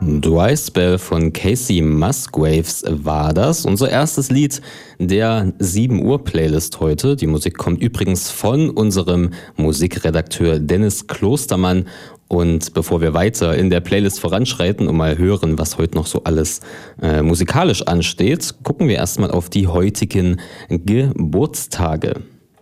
Dry Spell von Casey Musgraves war das. Unser erstes Lied der 7 Uhr Playlist heute. Die Musik kommt übrigens von unserem Musikredakteur Dennis Klostermann. Und bevor wir weiter in der Playlist voranschreiten und mal hören, was heute noch so alles musikalisch ansteht, gucken wir erstmal auf die heutigen Geburtstage.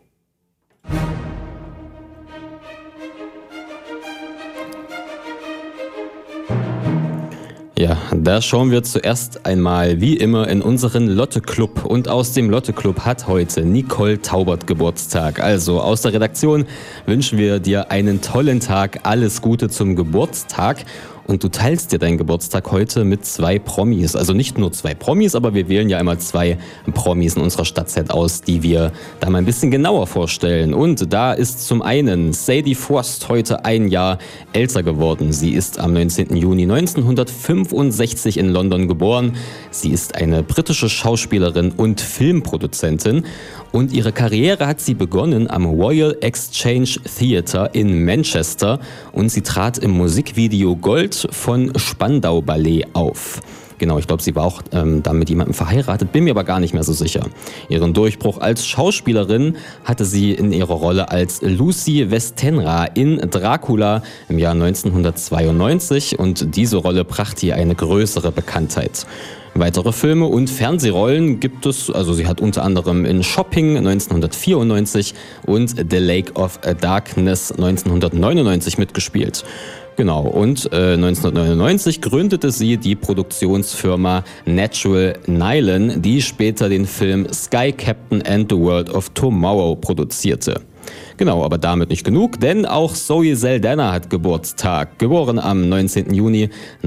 Ja, da schauen wir zuerst einmal wie immer in unseren Lotte-Club. Und aus dem Lotte-Club hat heute Nicole Taubert Geburtstag. Also aus der Redaktion wünschen wir dir einen tollen Tag, alles Gute zum Geburtstag. Und du teilst dir deinen Geburtstag heute mit 2 Promis. Also nicht nur 2 Promis, aber wir wählen ja immer 2 Promis in unserer Stadtset aus, die wir da mal ein bisschen genauer vorstellen. Und da ist zum einen Sadie Frost heute 1 Jahr älter geworden. Sie ist am 19. Juni 1965 in London geboren. Sie ist eine britische Schauspielerin und Filmproduzentin. Und ihre Karriere hat sie begonnen am Royal Exchange Theatre in Manchester und sie trat im Musikvideo Gold von Spandau Ballet auf. Genau, ich glaube, sie war auch da mit jemandem verheiratet, bin mir aber gar nicht mehr so sicher. Ihren Durchbruch als Schauspielerin hatte sie in ihrer Rolle als Lucy Westenra in Dracula im Jahr 1992 und diese Rolle brachte ihr eine größere Bekanntheit. Weitere Filme und Fernsehrollen gibt es, also sie hat unter anderem in Shopping 1994 und The Lake of Darkness 1999 mitgespielt. Genau, und 1999 gründete sie die Produktionsfirma Natural Nylon, die später den Film Sky Captain and the World of Tomorrow produzierte. Genau, aber damit nicht genug, denn auch Zoe Saldana hat Geburtstag. Geboren am 19. Juni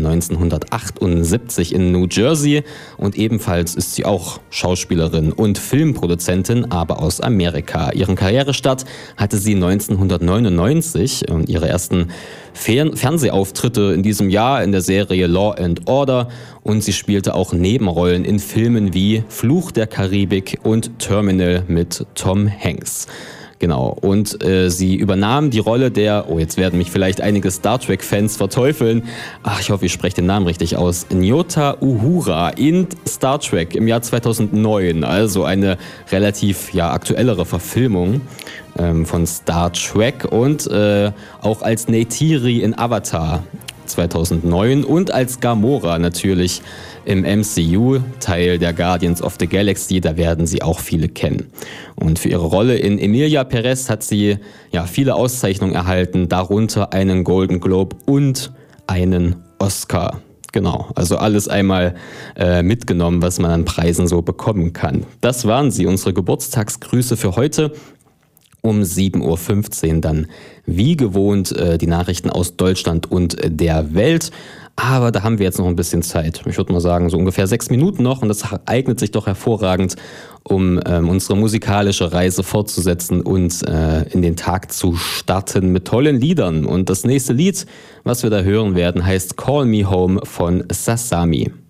1978 in New Jersey und ebenfalls ist sie auch Schauspielerin und Filmproduzentin, aber aus Amerika. Ihren Karrierestart hatte sie 1999 und ihre ersten Fernsehauftritte in diesem Jahr in der Serie Law and Order und sie spielte auch Nebenrollen in Filmen wie Fluch der Karibik und Terminal mit Tom Hanks. Genau, und sie übernahm die Rolle der, jetzt werden mich vielleicht einige Star Trek-Fans verteufeln, ich hoffe, ich spreche den Namen richtig aus, Nyota Uhura in Star Trek im Jahr 2009, also eine relativ aktuellere Verfilmung von Star Trek und auch als Neytiri in Avatar 2009 und als Gamora natürlich im MCU, Teil der Guardians of the Galaxy, da werden sie auch viele kennen. Und für ihre Rolle in Emilia Perez hat sie viele Auszeichnungen erhalten, darunter einen Golden Globe und einen Oscar. Genau, also alles einmal mitgenommen, was man an Preisen so bekommen kann. Das waren sie, unsere Geburtstagsgrüße für heute. Um 7.15 Uhr dann wie gewohnt die Nachrichten aus Deutschland und der Welt. Aber da haben wir jetzt noch ein bisschen Zeit. Ich würde mal sagen, so ungefähr 6 Minuten noch. Und das eignet sich doch hervorragend, um unsere musikalische Reise fortzusetzen und in den Tag zu starten mit tollen Liedern. Und das nächste Lied, was wir da hören werden, heißt Call Me Home von Sasami.